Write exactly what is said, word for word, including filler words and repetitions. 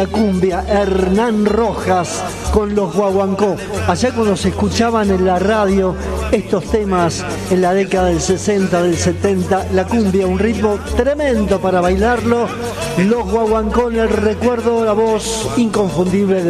La cumbia, Hernán Rojas con los Guaguancó. Allá cuando se escuchaban en la radio estos temas en la década del sesenta, del setenta, la cumbia, un ritmo tremendo para bailarlo. Los Guaguancó, en el recuerdo, la voz inconfundible de